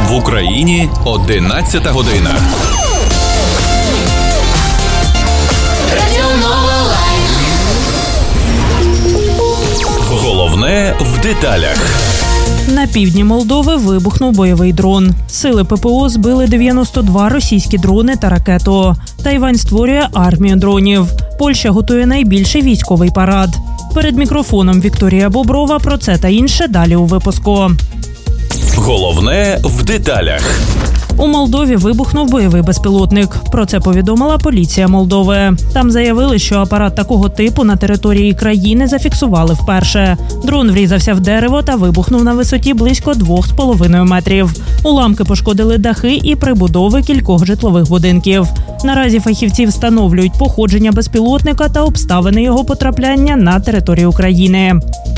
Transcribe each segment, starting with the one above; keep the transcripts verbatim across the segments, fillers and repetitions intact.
В Україні одинадцята година. Головне в деталях. На півдні Молдови вибухнув бойовий дрон. Сили ППО збили дев'яносто два російські дрони та ракету. Тайвань створює армію дронів. Польща готує найбільший військовий парад. Перед мікрофоном Вікторія Боброва. Про це та інше далі у випуску. Головне в деталях. У Молдові вибухнув бойовий безпілотник. Про це повідомила поліція Молдови. Там заявили, що апарат такого типу на території країни зафіксували вперше. Дрон врізався в дерево та вибухнув на висоті близько двох з половиною метрів. Уламки пошкодили дахи і прибудови кількох житлових будинків. Наразі фахівці встановлюють походження безпілотника та обставини його потрапляння на територію України.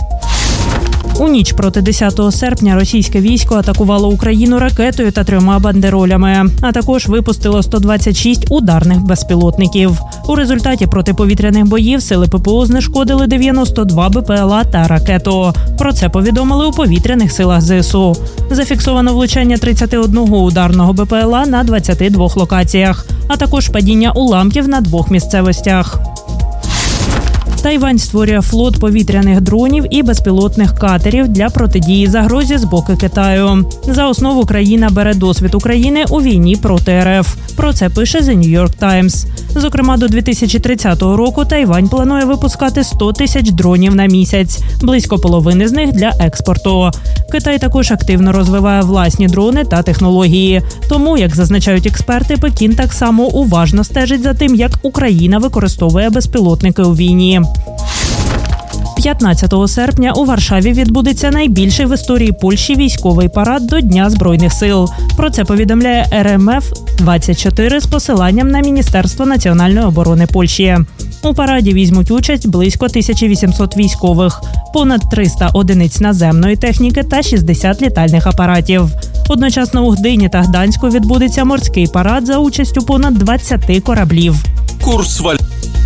У ніч проти десятого серпня російське військо атакувало Україну ракетою та трьома бандеролями, а також випустило сто двадцять шість ударних безпілотників. У результаті протиповітряних боїв сили ППО знешкодили дев'яносто два БПЛА та ракету. Про це повідомили у повітряних силах ЗСУ. Зафіксовано влучання тридцять один ударного БПЛА на двадцяти двох локаціях, а також падіння уламків на двох місцевостях. Тайвань створює флот повітряних дронів і безпілотних катерів для протидії загрозі з боку Китаю. За основу країна бере досвід України у війні проти РФ. Про це пише The New York Times. Зокрема, до дві тисячі тридцятого року Тайвань планує випускати сто тисяч дронів на місяць, близько половини з них для експорту. Китай також активно розвиває власні дрони та технології. Тому, як зазначають експерти, Пекін так само уважно стежить за тим, як Україна використовує безпілотники у війні. п'ятнадцятого серпня у Варшаві відбудеться найбільший в історії Польщі військовий парад до Дня Збройних сил. Про це повідомляє Ер Ем Еф двадцять чотири з посиланням на Міністерство національної оборони Польщі. У параді візьмуть участь близько тисяча вісімсот військових, понад триста одиниць наземної техніки та шістдесят літальних апаратів. Одночасно у Гдині та Гданську відбудеться морський парад за участю понад двадцяти кораблів. Курс валют.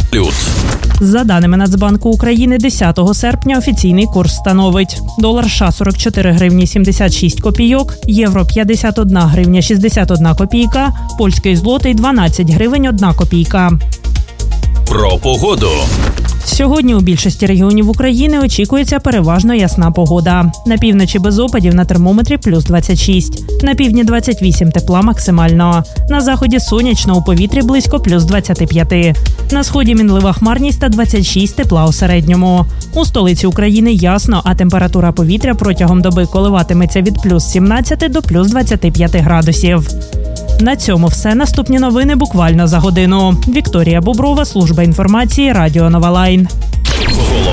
За даними Нацбанку України, десятого серпня офіційний курс становить: долар США сорок чотири гривні сімдесят шість копійок, євро п'ятдесят одна гривня шістдесят одна копійка, польський злотий дванадцять гривень одна копійка. Про погоду. Сьогодні у більшості регіонів України очікується переважно ясна погода. На півночі без опадів, на термометрі плюс двадцять шість. На півдні двадцять вісім тепла максимально. На заході сонячно, у повітрі близько плюс двадцять п'ять. На сході мінлива хмарність та двадцять шість тепла у середньому. У столиці України ясно, а температура повітря протягом доби коливатиметься від плюс сімнадцяти до плюс двадцяти п'яти градусів. На цьому все. Наступні новини буквально за годину. Вікторія Боброва, служба інформації, Радіо Нова Лайн.